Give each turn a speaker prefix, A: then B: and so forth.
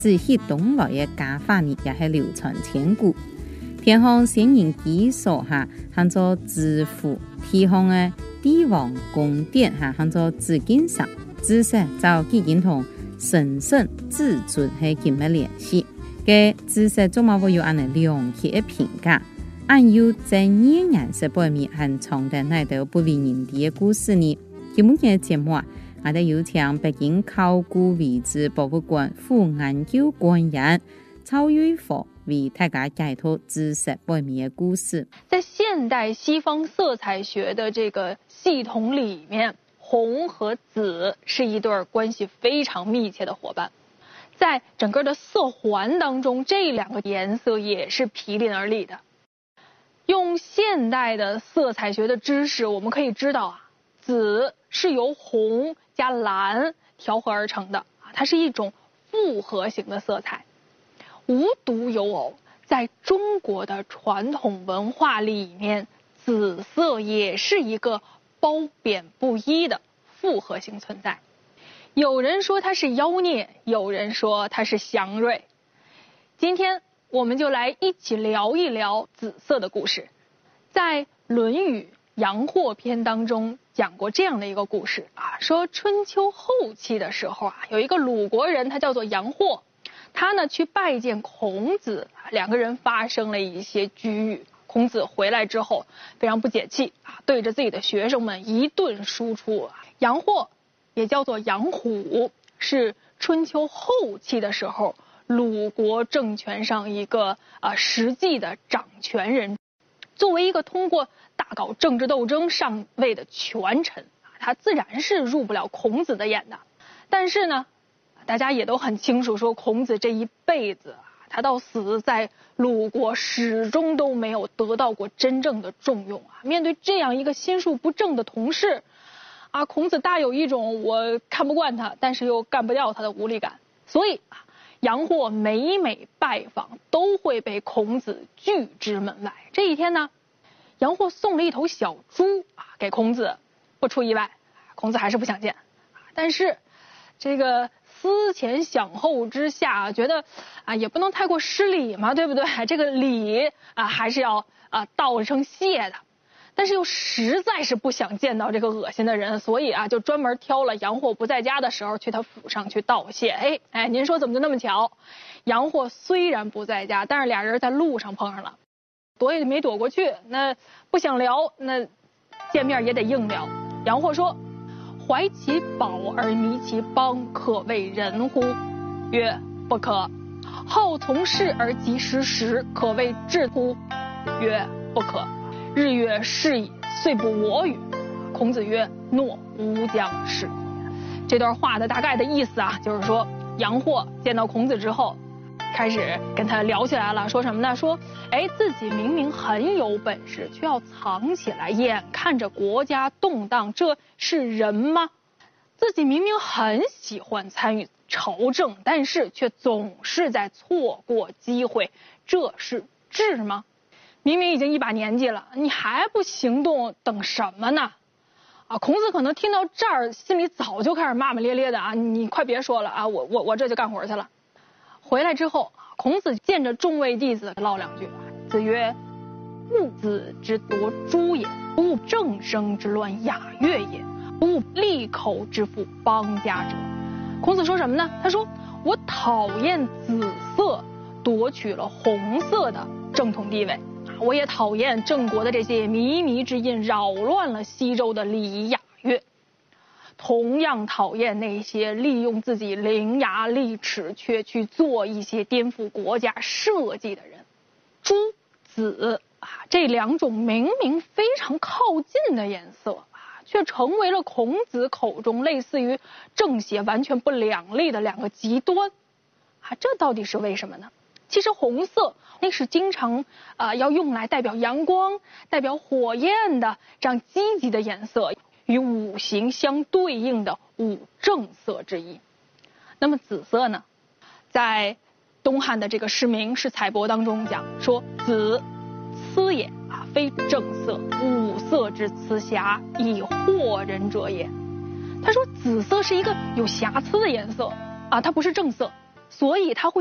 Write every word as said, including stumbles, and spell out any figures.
A: 自起东来的家法呢，也是流传千古。天皇先人基础哈，喊做紫府；天皇的帝王宫殿哈，喊做紫禁城。紫色就已经同神圣至尊是紧密联系。嘅紫色做嘛会有安尼良气的评价，按有正义颜色背面很长的那道不为人知的故事呢。今日嘅节目啊。我哋有請北京考古遺址博物館副研究官員曹瑞福為大家解讀紫色背面的故事。
B: 在現代西方色彩學的這個系統裡面，紅和紫是一對關係非常密切的夥伴。在整個的色環當中，這兩個顏色也是毗鄰而立的。用現代的色彩學的知識，我們可以知道啊，紫是由紅加藍調和而成的啊，它是一種複合型的色彩，無獨有偶。在中國的傳統文化裡面，紫色也是一個褒貶不一的複合型存在。有人說它是妖孽，有人說它是祥瑞。今天我們就來一起聊一聊紫色的故事。在《論語·陽貨篇》當中講過這樣的一個故事啊，說春秋後期的時候啊，有一個魯國人，他叫做陽貨，他呢去拜見孔子，兩個人發生了一些齟齬。孔子回來之後非常不解氣啊，對着自己的學生們一頓輸出。陽貨也叫做陽虎，是春秋後期的時候魯國政權上一個啊實際的掌權人。作為一個通過大搞政治鬥爭上位的權臣，他自然是入不了孔子的眼的。但是呢，大家也都很清楚，說孔子這一輩子，他到死在魯國始終都沒有得到過真正的重用啊。面對這樣一個心術不正的同事，啊，孔子大有一種我看不慣他，但是又幹不掉他的無力感。所以啊，陽貨每每拜訪都會被孔子拒之門外。這一天呢，陽貨送了一頭小豬啊給孔子，不出意外，孔子還是不想見。但是這個思前想後之下，覺得啊也不能太過失禮嘛，對不對？這個禮啊還是要啊道一聲謝的。但是又實在是不想見到這個惡心的人，所以啊就專門挑了陽貨不在家的時候去他府上去道謝。哎哎，您說怎麼就那麼巧？陽貨雖然不在家，但是倆人在路上碰上了，躲也沒躲過去。那不想聊，那見面也得硬聊。陽貨說：“懷其寶而迷其邦，可謂仁乎？”曰：“不可。”“好從事而及時時，可謂智乎？”曰：“不可。”“日月是矣，遂不我與。”孔子曰：“諾，吾將是。”這段話的大概的意思啊，就是說陽貨見到孔子之後，開始跟他聊起來了，說什麼呢？說，哎，自己明明很有本事，卻要藏起來，眼看着國家動盪，這是人嗎？自己明明很喜歡參與朝政，但是卻總是在錯過機會，這是智嗎？明明已經一把年紀了，你還不行動，等什麼呢？啊，孔子可能聽到這兒，心裡早就開始罵罵咧咧的啊！你快別說了啊，我我我這就幹活去了。回來之後，孔子見着眾位弟子嘮兩句。子曰：“勿子之奪諸也，不務正生之亂雅樂也，不務利口之負邦家者。”孔子說什麼呢？他說：“我討厭紫色奪取了紅色的正統地位。我也討厭鄭國的這些靡靡之音擾亂了西周的禮儀雅樂，同樣討厭那些利用自己伶牙俐齒卻去做一些顛覆國家設計的人。朱紫啊，這兩種明明非常靠近的顏色啊，卻成為了孔子口中類似於正邪完全不兩立的兩個極端啊，這到底是為什麼呢？其實紅色那是經常啊、呃、要用來代表陽光、代表火焰的這樣積極的顏色，與五行相對應的五正色之一。那麼紫色呢，在東漢的這個詩名釋采帛當中講說：“紫，疵也啊，非正色，五色之疵瑕，以惑人者也。”他說紫色是一個有瑕疵的顏色啊，它不是正色。 所以它会